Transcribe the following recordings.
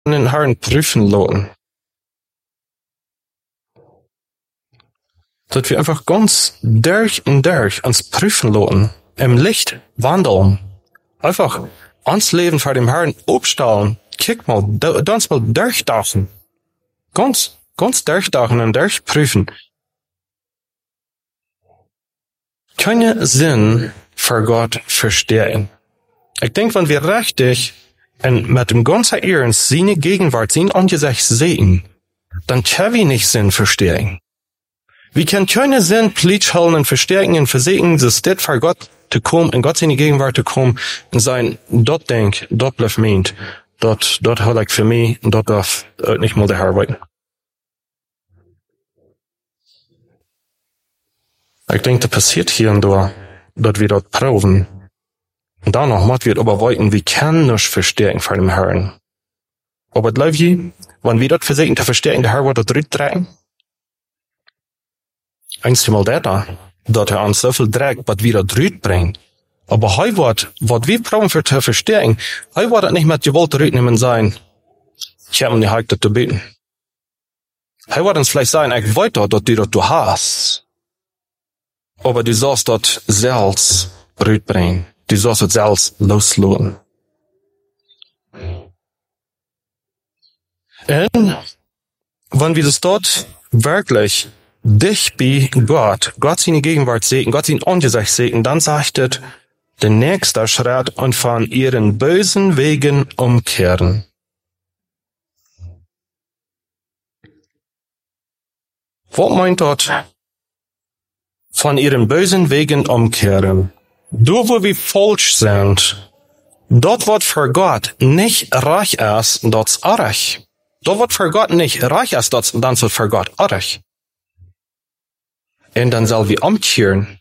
den Herrn prüfen lassen. Dass wir einfach ganz durch und durch uns prüfen lassen. Im Licht wandeln. Einfach ans Leben vor dem Herrn aufstellen. Kick mal, uns mal durchdachen. Ganz durchdachen und durchprüfen. Keine Sinn für Gott verstehen. Ich denke, wenn wir richtig und mit dem ganzen Ernst seine Gegenwart, sein Angesicht sehen, dann können wir nicht Sinn verstehen. Wir können keine Sinn plötzlich halten und verstehen und versehen, dass das für Gott zu kommen, in Gott seine Gegenwart zu kommen und sein, dort denk, dort bleibt meint, dort hol ich für mich und dort darf nicht mal der Herr arbeiten. Ich denke, das passiert hier und da, dass wir dort proben. Und dann noch mal wird überweiten, wir können nicht verstehen von dem Herrn. Aber glaub ich, wenn wir dort versuchen zu verstehen, der Herr wird dort drücken, einmal da, dass er uns so viel trägt, was wir dort bringen. Aber heute wird, was wir brauchen für zu verstehen, heute wird das nicht mit Gewalt zurücknehmen sein. Ich habe mir nicht zu beten. Heute wird uns vielleicht sagen, ich weiß doch, dass du hast. Aber du sollst dort selbst rüberbringen. Du sollst dort selbst loslassen. Und wenn wir das dort wirklich dich bei Gott seine Gegenwart sehen, Gott sein Angesicht sehen, dann sagt es, der nächste Schritt und von ihren bösen Wegen umkehren. Was meint dort? Von ihren bösen Wegen umkehren. Du, wo wir falsch sind, dort wird für Gott nicht reich ist, dort's arg. Dort wird für Gott nicht reich ist, dann wird für Gott arg. Und dann soll wir umkehren.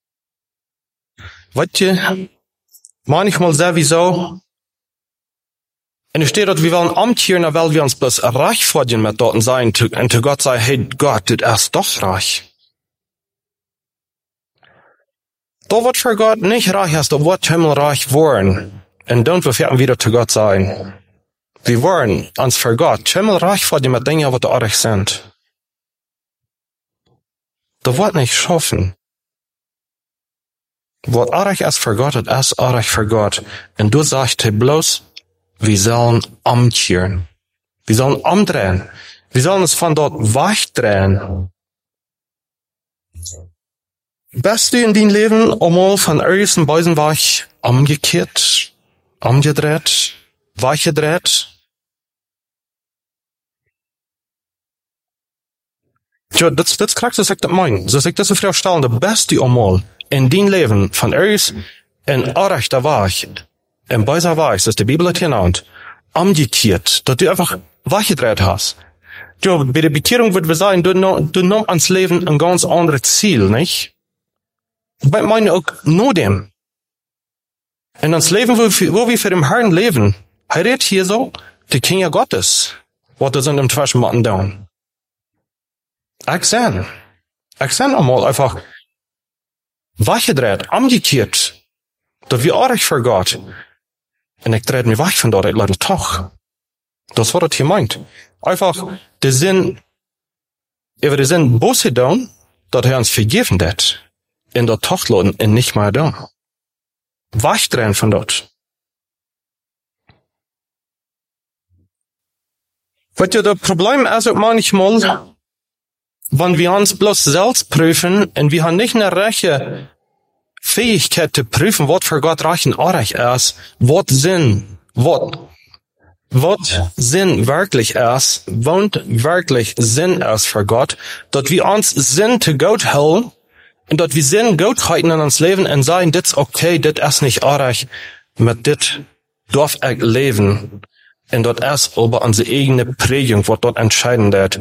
Weißt du, manchmal sowieso, und es steht dort, wir wollen umkehren, weil wir uns bloß reich verdienen mit dort sein, und zu Gott sagen, hey Gott, du bist doch reich. Da wird für Gott nicht reich ist, da wird himmelreich worden. Und dann werden wir wieder zu Gott sein. Wir wollen uns für Gott himmelreich verdienen mit Dingen, die arg sind. Das wird nicht schaffen. Was arg ist für Gott, das ist arg für Gott. Und du sagst bloß, wir sollen umkehren. Wir sollen umdrehen. Wir sollen uns von dort wegdrehen. Bist du in dein Leben einmal von irgendeinem bösen Weg umgekehrt, umgedreht, weggedreht? Ja, das kriegst du sich das meinen. So sich das so viel stellen, der beste einmal in dein Leben von irgendeinem ein archter Weg, ein böser Weg, das die Bibel hat genannt, umgekehrt, dass du einfach weggedreht hast. Ja, bei der Bekehrung würde wir sagen, du nimmst ans Leben ein ganz anderes Ziel, nicht? Bei meinen auch nur dem. In uns Leben, wo wir für den Herrn leben, redet hier so, die Kinder Gottes, was das in dem Zwischenmatten tun. Ich seh einmal einfach weggedreht, umgekehrt, dass wir arg für Gott. Und ich drehe mich weg von dort, leider doch. Das war das hier meint. Einfach der Sinn, über den Sinn Busse tun, dass er uns vergeben hat. In der Tochtladen und nicht mehr da. Wegdrehen von dort. Weil ja das Problem ist auch manchmal, wenn wir uns bloß selbst prüfen und wir haben nicht eine rechte Fähigkeit zu prüfen, was für Gott reich und arg ist, was Sinn wirklich ist, was wirklich Sinn ist für Gott, dass wir uns Sinn zu Gott holen, und dass wir Sinn Gott halten in uns Leben und sagen, das ist okay, das ist nicht arg, mit das darf ich leben. Und das ist aber unsere eigene Prägung, was dort entscheidend ist.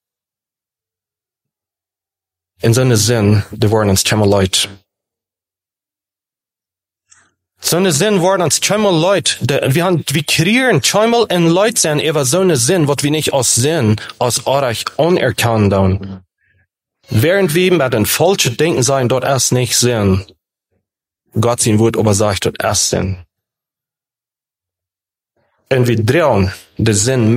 In so einem Sinn, die wollen uns scheinbar Leute. So einem Sinn wollen uns scheinbar Leute, wir kreieren scheinbar in Leute sein, über so einen Sinn, was wir nicht aus Sinn, aus arg unerkannt tun. Während wir mit den falschen Denken sein, dort ist nicht Sinn. Gott sein Wort aber sagt, dort ist Sinn. En vi drehen de zin